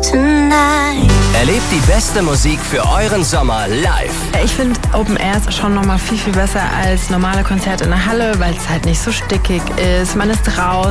tonight. Erlebt die beste Musik für euren Sommer live. Ich finde Open Air ist schon nochmal viel, viel besser als normale Konzerte in der Halle, weil es halt nicht so stickig ist. Man ist draußen.